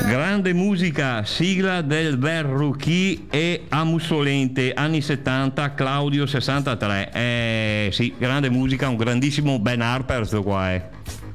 Grande musica, sigla del Verrucchi e a Mussolente, anni 70, Claudio 63. Sì, grande musica, un grandissimo Ben Harper sto qua,